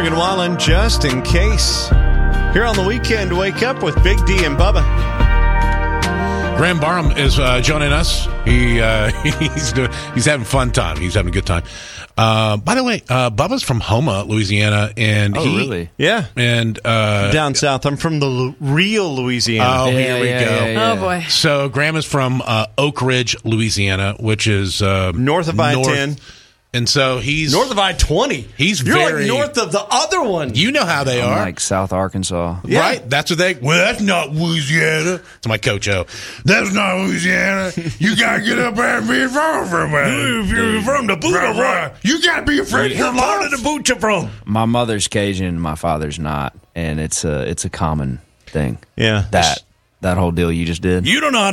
and Wallen, just in case. Here on the weekend, wake up with Big D and Bubba. Graham Barham is joining us. He's having fun time. He's having a good time. By the way, Bubba's from Houma, Louisiana, and really? Yeah, and down south. I'm from the real Louisiana. Oh, here we go. Yeah. Oh, boy. So Graham is from Oak Ridge, Louisiana, which is North of I-10. And so he's North of I-20. You're like north of the other one. You know how they are. Like South Arkansas. Yeah. Right? That's what well, that's not Louisiana. It's my coach, O. That's not Louisiana. You got to get up there and be from it. If you're from the boot, you got to be afraid of the part of the boot you're from. My mother's Cajun, my father's not, and it's a common thing. Yeah. That whole deal you just did. You don't know how to